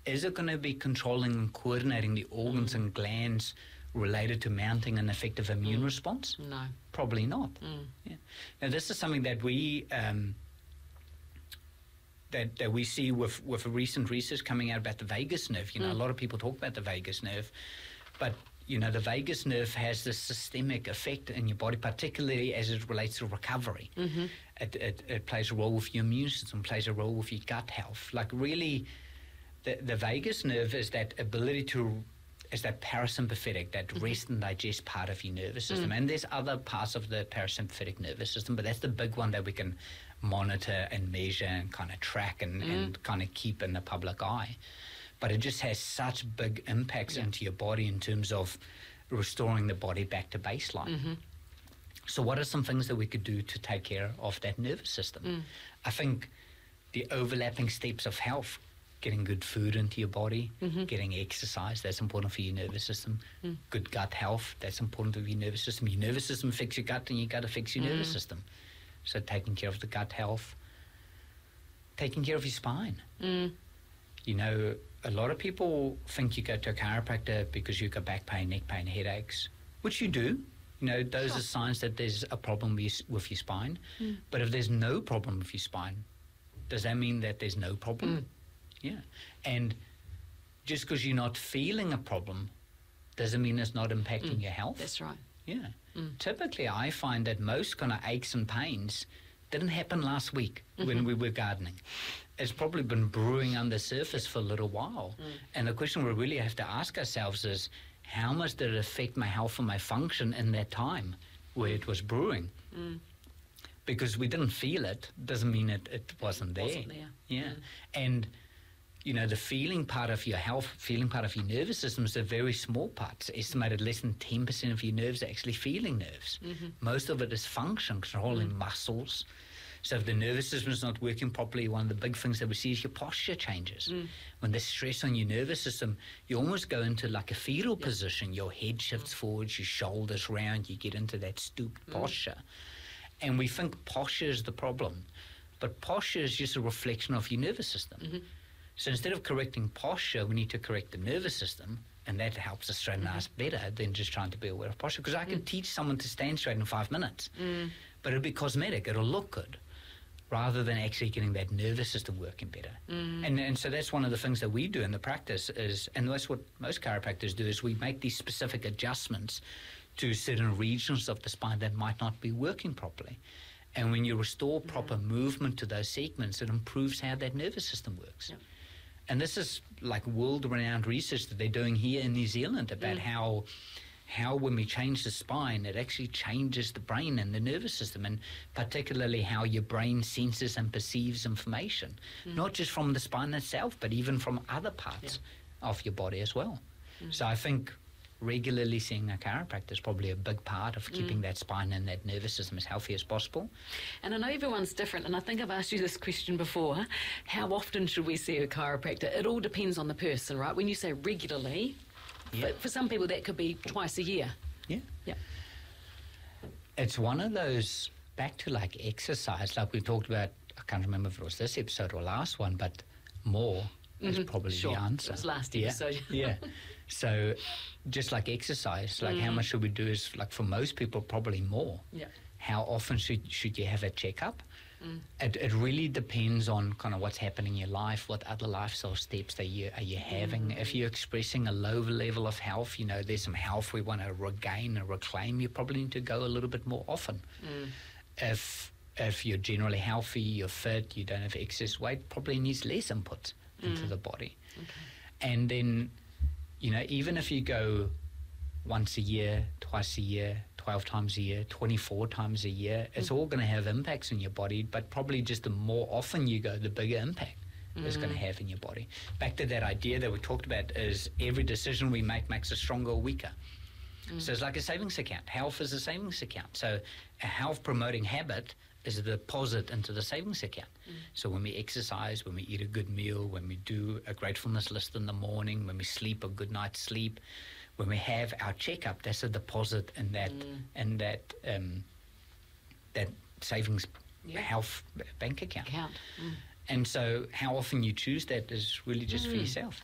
Is it going to be controlling and coordinating the organs and glands related to mounting an effective immune response? No. Probably not. Yeah. Now, this is something that we that we see with recent research coming out about the vagus nerve. You know, a lot of people talk about the vagus nerve, but you know, the vagus nerve has this systemic effect in your body, particularly as it relates to recovery. It plays a role with your immune system, plays a role with your gut health. Like really, the vagus nerve is that ability is that parasympathetic, that rest and digest part of your nervous system. And there's other parts of the parasympathetic nervous system, but that's the big one that we can monitor and measure and kind of track and kind of keep in the public eye. But it just has such big impacts into your body in terms of restoring the body back to baseline. So what are some things that we could do to take care of that nervous system? I think the overlapping steps of health, getting good food into your body, getting exercise, that's important for your nervous system. Good gut health, that's important for your nervous system. Your nervous system affects your gut and your gut affects your nervous system. So taking care of the gut health, taking care of your spine. You know, a lot of people think you go to a chiropractor because you've got back pain, neck pain, headaches, which you do. You know, those are signs that there's a problem with your spine. But if there's no problem with your spine, does that mean that there's no problem? Yeah. And just because you're not feeling a problem doesn't mean it's not impacting your health. That's right. Yeah. Typically, I find that most kind of aches and pains didn't happen last week when we were gardening. It's probably been brewing under the surface for a little while. And the question we really have to ask ourselves is, how much did it affect my health and my function in that time where it was brewing? Because we didn't feel it doesn't mean it wasn't there. Yeah. And you know, the feeling part of your health, feeling part of your nervous system is a very small part. It's estimated less than 10% of your nerves are actually feeling nerves. Most of it is function, controlling muscles. So if the nervous system is not working properly, one of the big things that we see is your posture changes. When there's stress on your nervous system, you almost go into like a fetal position. Your head shifts forwards, your shoulders round, you get into that stooped posture. And we think posture is the problem. But posture is just a reflection of your nervous system. So instead of correcting posture, we need to correct the nervous system, and that helps us straighten us better than just trying to be aware of posture. Because I can teach someone to stand straight in 5 minutes, but it'll be cosmetic, it'll look good, rather than actually getting that nervous system working better. And so that's one of the things that we do in the practice is, and that's what most chiropractors do, is we make these specific adjustments to certain regions of the spine that might not be working properly. And when you restore proper movement to those segments, it improves how that nervous system works. And this is like world-renowned research that they're doing here in New Zealand about how when we change the spine, it actually changes the brain and the nervous system, and particularly how your brain senses and perceives information, not just from the spine itself, but even from other parts of your body as well. So I think regularly seeing a chiropractor is probably a big part of keeping that spine and that nervous system as healthy as possible. And I know everyone's different, and I think I've asked you this question before. How often should we see a chiropractor? It all depends on the person, right? When you say regularly, but for some people that could be twice a year. It's one of those, back to like exercise, like we talked about, I can't remember if it was this episode or last one, but more is probably the answer. It was last episode. So just like exercise, like how much should we do is, like for most people, probably more. How often should you have a checkup? It really depends on kind of what's happening in your life, what other lifestyle steps are you having. If you're expressing a low level of health, you know, there's some health we want to regain and reclaim, you probably need to go a little bit more often. If you're generally healthy, you're fit, you don't have excess weight, probably needs less input into the body. And then, you know, even if you go once a year, twice a year, 12 times a year, 24 times a year, it's all going to have impacts in your body, but probably just the more often you go, the bigger impact it's going to have in your body. Back to that idea that we talked about is every decision we make makes us stronger or weaker. So it's like a savings account. Health is a savings account. So a health-promoting habit is a deposit into the savings account. So when we exercise, when we eat a good meal, when we do a gratefulness list in the morning, when we sleep a good night's sleep, when we have our checkup, that's a deposit in that that savings health bank account. And so how often you choose that is really just for yourself.